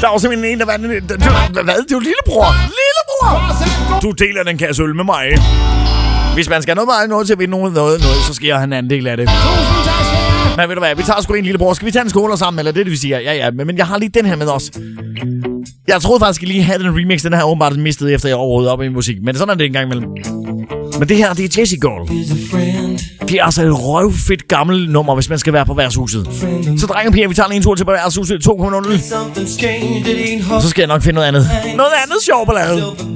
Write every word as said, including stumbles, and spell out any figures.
Der var simpelthen en, der var... Hvad? Det er jo lillebror. Lillebror! Du deler den kasse øl med mig. Hvis man skal have noget, noget til at vinde noget, noget, noget, så skal jeg have en anden del af det. Men ved du hvad, vi tager sgu en lillebror. Skal vi tage en skåler sammen, eller det, det vi siger? Ja, ja, men jeg har lige den her med os. Jeg troede faktisk, at jeg lige havde den remix. Den her åbenbart mistet, efter jeg overhovedet op i musik. Men sådan er det en gang imellem. Men det her, det er Jessie Girl. Det er altså et røvfedt gammelt nummer, hvis man skal være på værtshuset. Så drenge og piger, vi tager en tur til på værtshuset to punkt nul. Så skal jeg nok finde noget andet. Noget andet sjovt ballade.